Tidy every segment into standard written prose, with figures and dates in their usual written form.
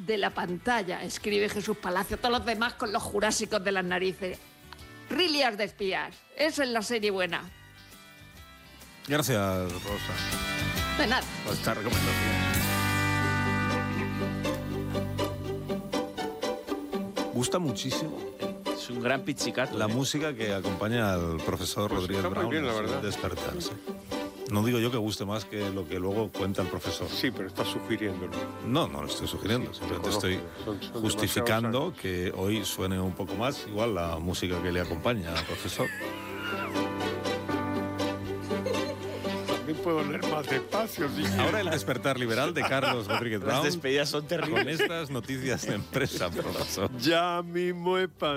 de la pantalla, escribe Jesús Palacio, todos los demás con los jurásicos de las narices. Rillias de espías, esa es la serie buena. Gracias, Rosa. De nada. Por esta recomendación. Gusta muchísimo. Es un gran pizzicato. La música que acompaña al profesor Rodríguez Brown. Muy bien, la verdad. Despertarse. No digo yo que guste más que lo que luego cuenta el profesor. Sí, pero está sugiriéndolo. No lo estoy sugiriendo. Simplemente estoy justificando que hoy suene un poco más igual la música que le acompaña al profesor. También puedo leer más despacio. ¿Sí? Ahora el despertar liberal de Carlos Rodríguez Brown. Las despedidas son Con terribles. estas noticias de empresa, profesor. Ya mismo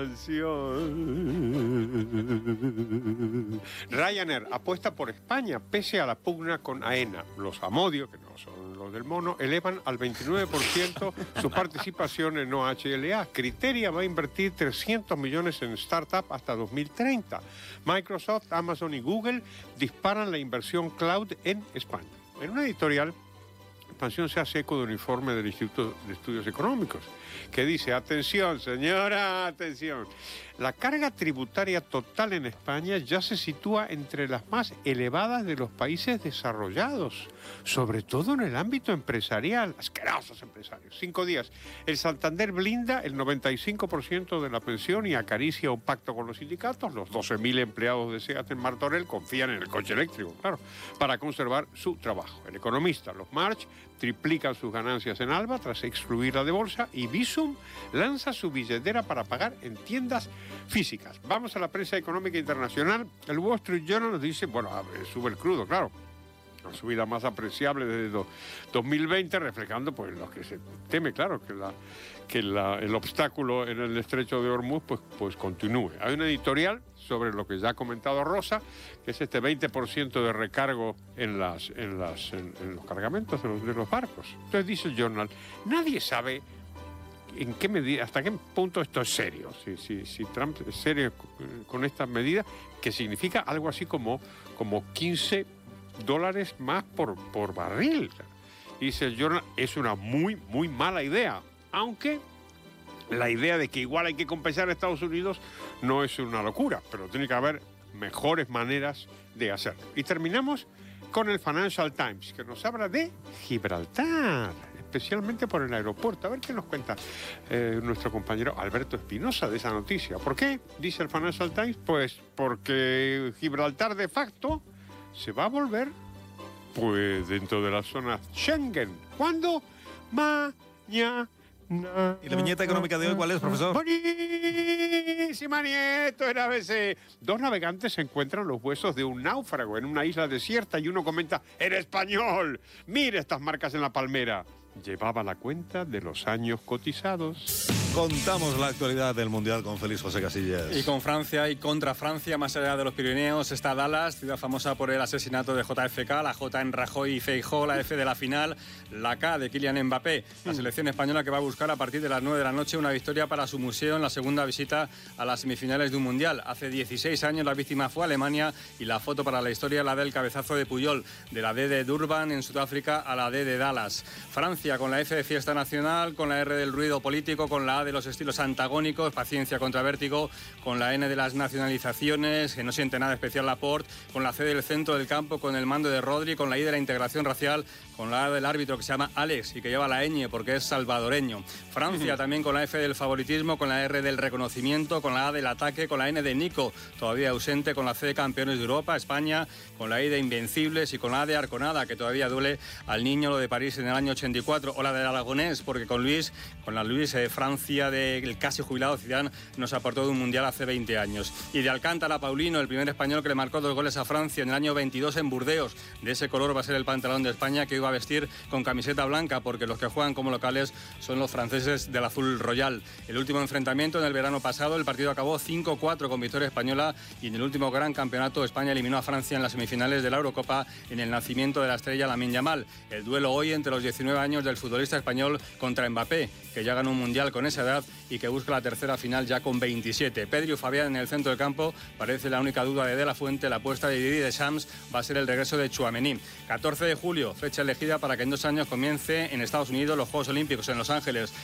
expansión. Ryanair apuesta por España pese a la pugna con AENA. Los Amodio, que no son los del mono, elevan al 29% su participación en OHLA. Criteria va a invertir 300 millones en startup hasta 2030. Microsoft, Amazon y Google disparan la inversión cloud en España. En una editorial, Expansión se hace eco de un informe del Instituto de Estudios Económicos que dice, atención señora, atención, la carga tributaria total en España ya se sitúa entre las más elevadas de los países desarrollados, sobre todo en el ámbito empresarial. Asquerosos empresarios. 5 días. El Santander blinda el 95% de la pensión y acaricia un pacto con los sindicatos. Los 12.000 empleados de SEAT en Martorell confían en el coche eléctrico, claro, para conservar su trabajo. El economista, los March, triplican sus ganancias en Alba tras excluirla de bolsa y Visum lanza su billetera para pagar en tiendas físicas. Vamos a la prensa económica internacional. El Wall Street Journal nos dice, bueno, sube el crudo, claro. La subida más apreciable desde 2020, reflejando pues lo que se teme, claro, que el obstáculo en el estrecho de Hormuz pues continúe. Hay una editorial sobre lo que ya ha comentado Rosa, que es este 20% de recargo en los cargamentos de los barcos. Entonces dice el Journal, nadie sabe en qué medida, hasta qué punto esto es serio. Si Trump es serio con estas medidas, que significa algo así como $15 más por barril. Dice el Journal, es una muy, muy mala idea, aunque la idea de que igual hay que compensar a Estados Unidos no es una locura, pero tiene que haber mejores maneras de hacerlo. Y terminamos con el Financial Times, que nos habla de Gibraltar, especialmente por el aeropuerto. A ver qué nos cuenta nuestro compañero Alberto Espinosa de esa noticia. ¿Por qué? Dice el Financial Times, pues porque Gibraltar de facto se va a volver pues dentro de la zona Schengen. ¿Cuándo? Mañana. ¿Y la viñeta económica de hoy cuál es, profesor? Buenísima, Nieto, era ABC. 2 navegantes encuentran los huesos de un náufrago en una isla desierta y uno comenta, ¡era español! ¡Mire estas marcas en la palmera! Llevaba la cuenta de los años cotizados. Contamos la actualidad del Mundial con Félix José Casillas. Y con Francia y contra Francia, más allá de los Pirineos, está Dallas, ciudad famosa por el asesinato de JFK, la J en Rajoy y Feijóo, la F de la final, la K de Kylian Mbappé, la selección española que va a buscar a partir de las 9 de la noche una victoria para su museo en la segunda visita a las semifinales de un Mundial. Hace 16 años la víctima fue Alemania y la foto para la historia la del cabezazo de Puyol, de la D de Durban en Sudáfrica a la D de Dallas. Francia con la F de fiesta nacional, con la R del ruido político, con la A de los estilos antagónicos, paciencia contra vértigo, con la N de las nacionalizaciones, que no siente nada especial Laporte, con la C del centro del campo, con el mando de Rodri, con la I de la integración racial, con la A del árbitro que se llama Alex y que lleva la ñ porque es salvadoreño. Francia también con la F del favoritismo, con la R del reconocimiento, con la A del ataque, con la N de Nico, todavía ausente, con la C de campeones de Europa, España, con la I de invencibles y con la A de Arconada, que todavía duele al niño lo de París en el año 84, o la del Aragonés, porque con la Luis Francia del casi jubilado Zidane nos aportó de un mundial hace 20 años. Y de Alcántara Paulino, el primer español que le marcó 2 goles a Francia en el año 22 en Burdeos. De ese color va a ser el pantalón de España, que hoy va a vestir con camiseta blanca, porque los que juegan como locales son los franceses del azul royal. El último enfrentamiento en el verano pasado, el partido acabó 5-4 con victoria española, y en el último gran campeonato España eliminó a Francia en las semifinales de la Eurocopa en el nacimiento de la estrella Lamine Yamal. El duelo hoy entre los 19 años del futbolista español contra Mbappé, que ya ganó un mundial con esa edad y que busca la tercera final ya con 27. Pedri y Fabián en el centro del campo, parece la única duda de la Fuente. La apuesta de Didier Deschamps va a ser el regreso de Tchouaméni. 14 de julio, fecha elegida para que en 2 años comience en Estados Unidos los Juegos Olímpicos en Los Ángeles.